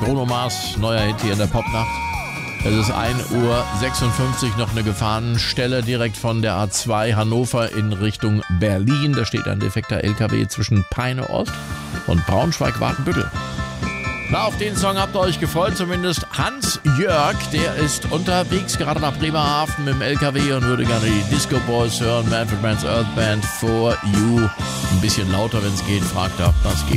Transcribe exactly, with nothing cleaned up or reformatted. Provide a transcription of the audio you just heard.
Bruno Mars, neuer Hit hier in der Popnacht. Es ist ein Uhr sechsundfünfzig, noch eine Gefahrenstelle direkt von der A zwei Hannover in Richtung Berlin. Da steht ein defekter L K W zwischen Peine Ost und Braunschweig-Watenbüttel. Na, auf den Song habt ihr euch gefreut, zumindest Hans-Jörg, der ist unterwegs, gerade nach Bremerhaven mit dem L K W und würde gerne die Disco Boys hören, Manfred Mann's Earth Band, For You. Ein bisschen lauter, wenn es geht, fragt er, das geht.